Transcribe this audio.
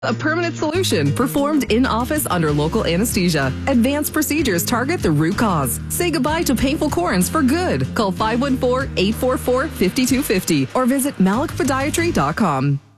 A permanent solution performed in office under local anesthesia. Advanced procedures target the root cause. Say goodbye to painful corns for good. Call 514-844-5250 or visit malikpodiatry.com.